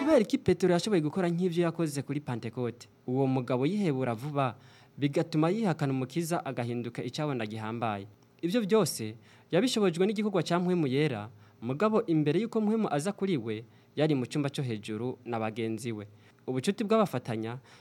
kubera iki Petero yashoboye gukora nk'ivyo yakoze kuri Pentecote uwo mugabo yihebura vuba bigatuma yihakana umukiza agahinduka icabona gihambaye. Ivyo byose yabishobojwe n'igikorwa ca mpwemu yera, mugabo imbere yuko mpwemu aza kuri we yari mu cyumba cyo hejuru na bagenzi we. Ubucuti bw'abafatanya